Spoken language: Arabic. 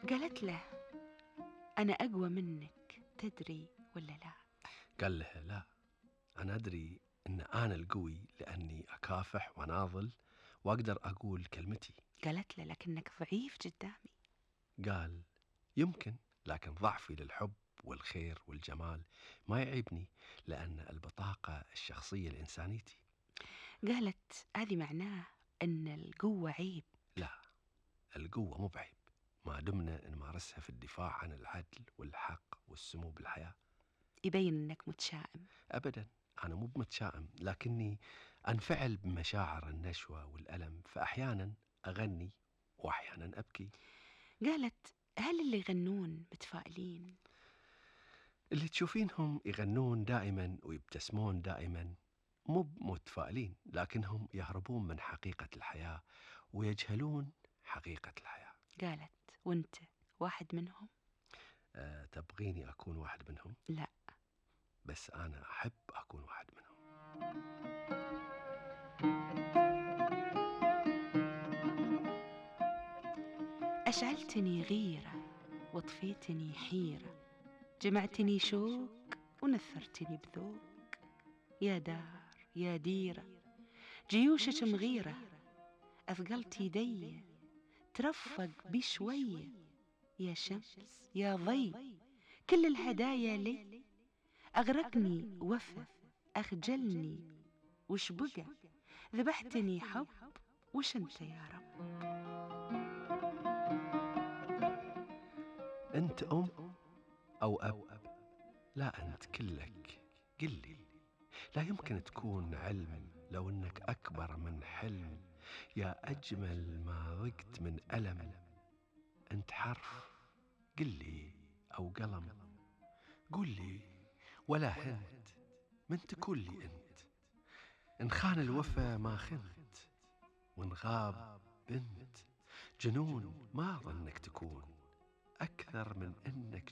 قالت له: أنا أقوى منك، تدري ولا لا؟ قال لها: لا، أنا أدري أن أنا القوي لأني أكافح وناضل وأقدر أقول كلمتي. قالت له: لكنك ضعيف قدامي. قال: يمكن، لكن ضعفي للحب والخير والجمال ما يعيبني، لأن البطاقة الشخصية لإنسانيتي. قالت: هذه معناه أن القوة عيب. لا، القوة مو بعيب ما دمنا نمارسها في الدفاع عن العدل والحق والسمو بالحياة. يبين أنك متشائم. أبدا، أنا مو متشائم، لكني أنفعل بمشاعر النشوة والألم، فأحيانا أغني وأحيانا أبكي. قالت: هل اللي يغنون متفائلين؟ اللي تشوفينهم يغنون دائما ويبتسمون دائما مو متفائلين، لكنهم يهربون من حقيقة الحياة ويجهلون حقيقة الحياة. قالت: وانت واحد منهم؟ تبغيني أكون واحد منهم؟ لا. بس أنا أحب أكون واحد منهم. أشعلتني غيرة وطفيتني حيرة، جمعتني شوق ونثرتني بذوق. يا دار يا ديرة، جيوشك مغيرة، أثقلت يدي ترفق بشوية. يا شمس يا ضي، كل الهدايا لي. أغرقني وفى، أخجلني وش بقى، ذبحتني حب، وش أنت يا رب؟ أنت أم أو أب؟ لا، أنت كلك. قل لي، لا يمكن تكون علم لو أنك أكبر من حلم. يا أجمل ما ذقت من ألم، أنت حرف. قل لي، أو قلم. قل لي ولا هنت، من تكون لي أنت. إن خان الوفا ما خنت، وإن غاب بنت. جنون ما أظنك تكون أكثر من أنك